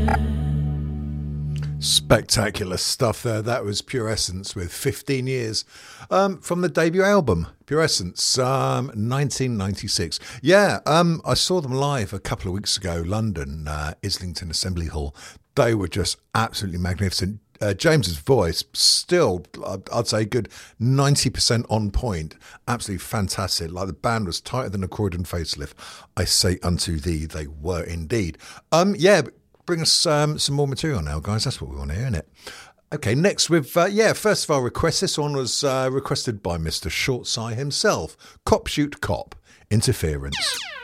Spectacular stuff there. That was Pure Essence with 15 Years from the debut album, Pure Essence, 1996. Yeah, I saw them live a couple of weeks ago, London, Islington Assembly Hall. They were just absolutely magnificent. James's voice still, I'd say, good 90% on point. Absolutely fantastic. Like the band was tighter than a Croydon facelift. I say unto thee, they were indeed. Yeah. Bring us some more material now, guys. That's what we want to hear, innit? Okay, next with, first of our requests. This one was requested by Mr. Shortside himself. Cop Shoot Cop, Interference.